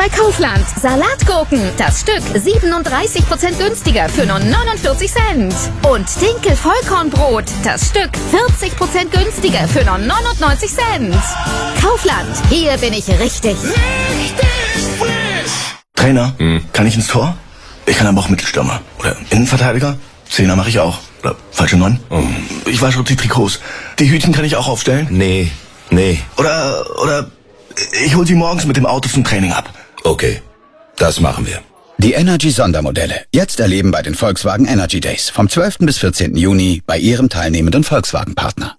bei Kaufland. Salatgurken, das Stück 37% günstiger für nur 49 Cent. Und Dinkel-Vollkornbrot, das Stück 40% günstiger für nur 99 Cent. Kaufland, hier bin ich richtig. Trainer, kann ich ins Tor? Ich kann aber auch Mittelstürmer. Oder Innenverteidiger? Zehner mache ich auch. Oder falsche 9? Ich wasche die Trikots. Die Hütchen kann ich auch aufstellen? Nee. Oder ich hol sie morgens mit dem Auto zum Training ab. Okay, das machen wir. Die Energy-Sondermodelle. Jetzt erleben bei den Volkswagen Energy Days. Vom 12. bis 14. Juni bei Ihrem teilnehmenden Volkswagen-Partner.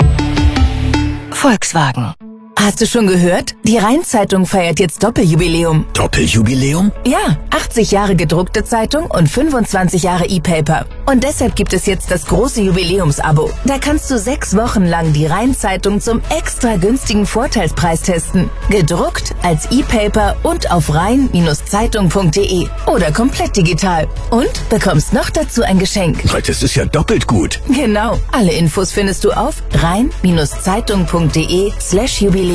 Volkswagen. Hast du schon gehört? Die Rhein-Zeitung feiert jetzt Doppeljubiläum. Doppeljubiläum? Ja, 80 Jahre gedruckte Zeitung und 25 Jahre E-Paper. Und deshalb gibt es jetzt das große Jubiläumsabo. Da kannst du 6 Wochen lang die Rhein-Zeitung zum extra günstigen Vorteilspreis testen. Gedruckt, als E-Paper und auf rhein-zeitung.de oder komplett digital. Und bekommst noch dazu ein Geschenk. Das ist ja doppelt gut. Genau. Alle Infos findest du auf rhein-zeitung.de/Jubiläum.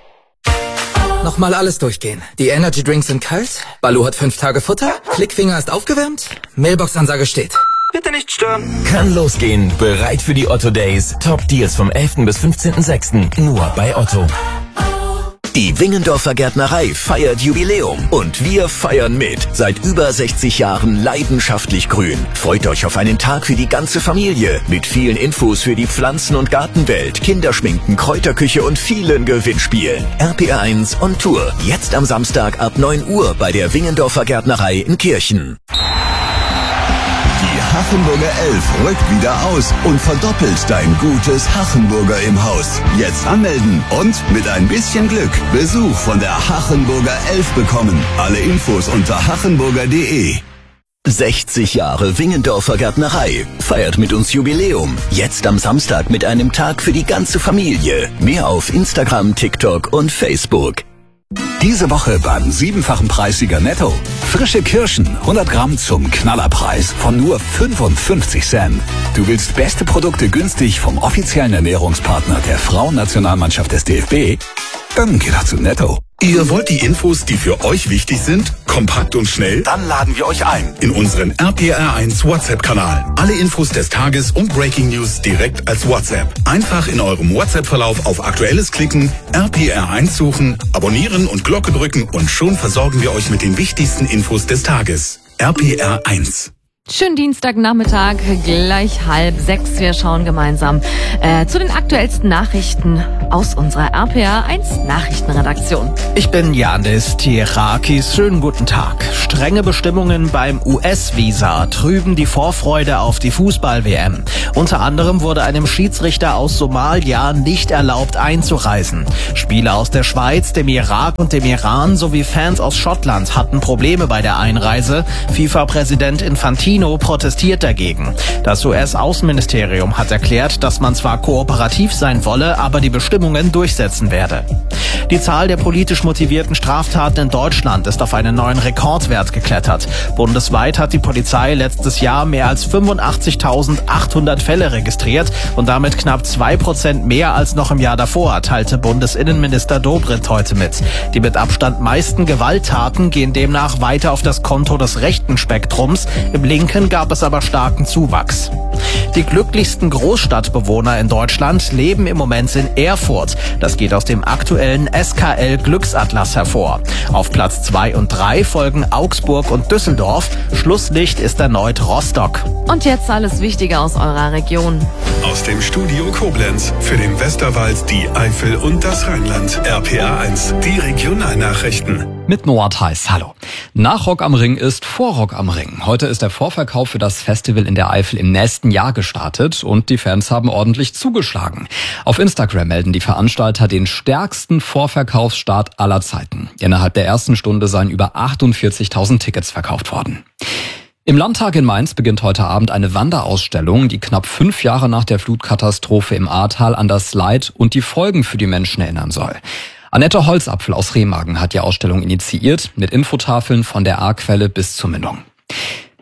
Nochmal alles durchgehen. Die Energy Drinks sind kalt, Baloo hat 5 Tage Futter, Klickfinger ist aufgewärmt, Mailbox-Ansage steht. Bitte nicht stören. Kann losgehen. Bereit für die Otto Days. Top Deals vom 11. bis 15.06. Nur bei Otto. Die Wingendorfer Gärtnerei feiert Jubiläum und wir feiern mit. Seit über 60 Jahren leidenschaftlich grün. Freut euch auf einen Tag für die ganze Familie mit vielen Infos für die Pflanzen- und Gartenwelt, Kinderschminken, Kräuterküche und vielen Gewinnspielen. RPR1 on Tour. Jetzt am Samstag ab 9 Uhr bei der Wingendorfer Gärtnerei in Kirchen. Die Hachenburger 11 rückt wieder aus und verdoppelt dein gutes Hachenburger im Haus. Jetzt anmelden und mit ein bisschen Glück Besuch von der Hachenburger 11 bekommen. Alle Infos unter hachenburger.de. 60 Jahre Wingendorfer Gärtnerei. Feiert mit uns Jubiläum. Jetzt am Samstag mit einem Tag für die ganze Familie. Mehr auf Instagram, TikTok und Facebook. Diese Woche beim 7-fachen Preissieger Netto. Frische Kirschen, 100 Gramm zum Knallerpreis von nur 55 Cent. Du willst beste Produkte günstig vom offiziellen Ernährungspartner der Frauennationalmannschaft des DFB? Dann geh doch zu Netto. Ihr wollt die Infos, die für euch wichtig sind, kompakt und schnell? Dann laden wir euch ein In unseren RPR1 WhatsApp-Kanal. Alle Infos des Tages und Breaking News direkt als WhatsApp. Einfach in eurem WhatsApp-Verlauf auf Aktuelles klicken, RPR1 suchen, abonnieren und Glocke drücken und schon versorgen wir euch mit den wichtigsten Infos des Tages. RPR1. Schönen Dienstagnachmittag, gleich 5:30. Wir schauen gemeinsam zu den aktuellsten Nachrichten aus unserer RPR1 Nachrichtenredaktion. Ich bin Janis Tierakis. Schönen guten Tag. Strenge Bestimmungen beim US-Visa trüben die Vorfreude auf die Fußball-WM. Unter anderem wurde einem Schiedsrichter aus Somalia nicht erlaubt einzureisen. Spieler aus der Schweiz, dem Irak und dem Iran sowie Fans aus Schottland hatten Probleme bei der Einreise. FIFA-Präsident Infantino protestiert dagegen. Das US-Außenministerium hat erklärt, dass man zwar kooperativ sein wolle, aber die Bestimmungen durchsetzen werde. Die Zahl der politisch motivierten Straftaten in Deutschland ist auf einen neuen Rekordwert geklettert. Bundesweit hat die Polizei letztes Jahr mehr als 85.800 Fälle registriert und damit knapp 2% mehr als noch im Jahr davor, teilte Bundesinnenminister Dobrindt heute mit. Die mit Abstand meisten Gewalttaten gehen demnach weiter auf das Konto des rechten Spektrums. Im linken gab es aber starken Zuwachs. Die glücklichsten Großstadtbewohner in Deutschland leben im Moment in Erfurt. Das geht aus dem aktuellen SKL Glücksatlas hervor. Auf Platz 2 und 3 folgen Augsburg und Düsseldorf. Schlusslicht ist erneut Rostock. Und jetzt alles Wichtige aus eurer Region. Aus dem Studio Koblenz für den Westerwald, die Eifel und das Rheinland. RPR1, die Regionalnachrichten. Mit Noah Theis, hallo. Nach Rock am Ring ist vor Rock am Ring. Heute ist der Vorverkauf für das Festival in der Eifel im nächsten Jahr gestartet und die Fans haben ordentlich zugeschlagen. Auf Instagram melden die Veranstalter den stärksten Vorverkaufsstart aller Zeiten. Innerhalb der ersten Stunde seien über 48.000 Tickets verkauft worden. Im Landtag in Mainz beginnt heute Abend eine Wanderausstellung, die knapp 5 Jahre nach der Flutkatastrophe im Ahrtal an das Leid und die Folgen für die Menschen erinnern soll. Annette Holzapfel aus Remagen hat die Ausstellung initiiert, mit Infotafeln von der Ahrquelle bis zur Mündung.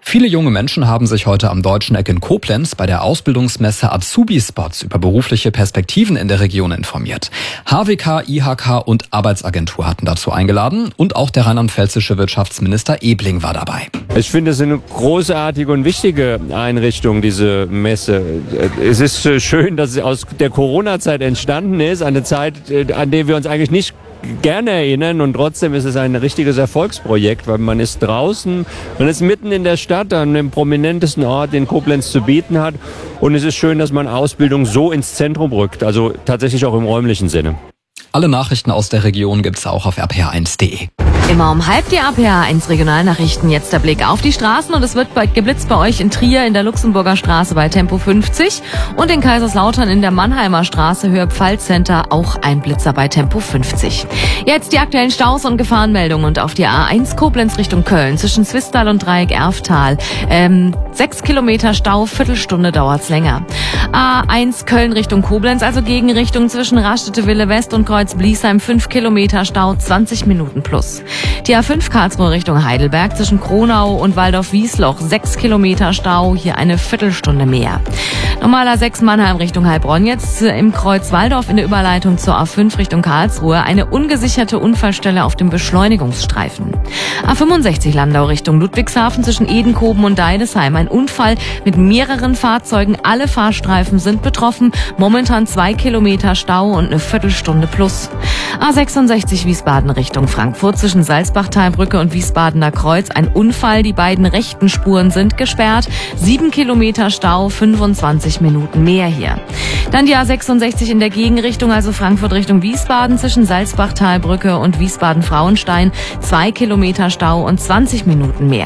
Viele junge Menschen haben sich heute am Deutschen Eck in Koblenz bei der Ausbildungsmesse Azubi-Spots über berufliche Perspektiven in der Region informiert. HWK, IHK und Arbeitsagentur hatten dazu eingeladen und auch der rheinland-pfälzische Wirtschaftsminister Ebling war dabei. Ich finde es eine großartige und wichtige Einrichtung, diese Messe. Es ist schön, dass sie aus der Corona-Zeit entstanden ist, eine Zeit, an der wir uns eigentlich nicht gerne erinnern, und trotzdem ist es ein richtiges Erfolgsprojekt, weil man ist draußen, man ist mitten in der Stadt, an dem prominentesten Ort, den Koblenz zu bieten hat, und es ist schön, dass man Ausbildung so ins Zentrum rückt, also tatsächlich auch im räumlichen Sinne. Alle Nachrichten aus der Region gibt's auch auf rpr1.de. Immer um halb die RPR1 Regionalnachrichten. Jetzt der Blick auf die Straßen, und es wird geblitzt bei euch in Trier in der Luxemburger Straße bei Tempo 50 und in Kaiserslautern in der Mannheimer Straße Höhe Pfalzcenter auch ein Blitzer bei Tempo 50. Jetzt die aktuellen Staus und Gefahrenmeldungen, und auf die A1 Koblenz Richtung Köln zwischen Zwistal und Dreieck Erftal 6 Kilometer Stau, Viertelstunde dauert's länger. A1 Köln Richtung Koblenz, also Gegenrichtung zwischen Rastede-Wille West und Kreuz-Bliesheim 5 Kilometer Stau, 20 Minuten plus. Die A5 Karlsruhe Richtung Heidelberg zwischen Kronau und Waldorf-Wiesloch 6 Kilometer Stau, hier eine Viertelstunde mehr. Normaler 6 Mannheim Richtung Heilbronn, jetzt im Kreuz Waldorf in der Überleitung zur A5 Richtung Karlsruhe eine ungesicherte Unfallstelle auf dem Beschleunigungsstreifen. A65 Landau Richtung Ludwigshafen zwischen Edenkoben und Deidesheim ein Unfall mit mehreren Fahrzeugen, alle Fahrstreifen sind betroffen, momentan 2 Kilometer Stau und eine Viertelstunde plus. A66 Wiesbaden Richtung Frankfurt zwischen Salzbachtalbrücke und Wiesbadener Kreuz ein Unfall, die beiden rechten Spuren sind gesperrt, 7 Kilometer Stau, 25 Minuten mehr hier. Dann die A66 in der Gegenrichtung, also Frankfurt Richtung Wiesbaden zwischen Salzbachtalbrücke und Wiesbaden-Frauenstein, 2 Kilometer Stau und 20 Minuten mehr.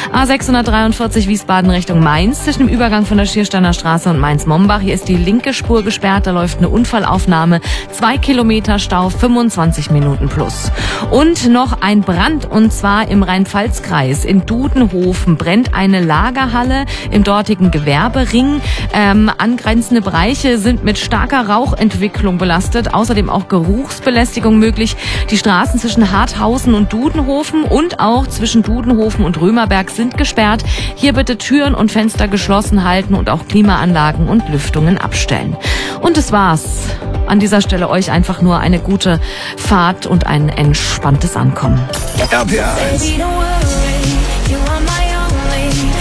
A643 Wiesbaden Richtung Mainz zwischen dem Übergang von der Schiersteiner Straße und Mainz-Mombach, hier ist die linke Spur gesperrt, da läuft eine Unfallaufnahme, 2 Kilometer Stau, 25 Minuten plus. Und noch ein Brand, und zwar im Rhein-Pfalz-Kreis. In Dudenhofen brennt eine Lagerhalle im dortigen Gewerbering. Angrenzende Bereiche sind mit starker Rauchentwicklung belastet, außerdem auch Geruchsbelästigung möglich. Die Straßen zwischen Harthausen und Dudenhofen und auch zwischen Dudenhofen und Römerberg sind gesperrt. Hier bitte Türen und Fenster geschlossen halten und auch Klimaanlagen und Lüftungen abstellen. Und das war's. An dieser Stelle euch einfach nur eine gute Fahrt und ein entspanntes Ankommen. RPR1.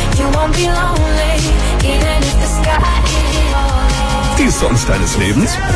Die Songs deines Lebens?